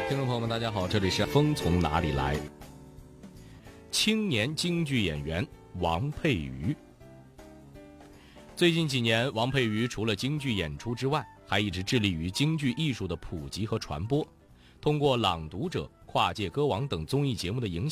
听众朋友们大家好，这里是风从哪里来。青年京剧演员王佩瑜。最近几年，王佩瑜除了京剧演出之外，还一直致力于京剧艺术的普及和传播，通过《朗读者》《跨界歌王》等综艺节目的影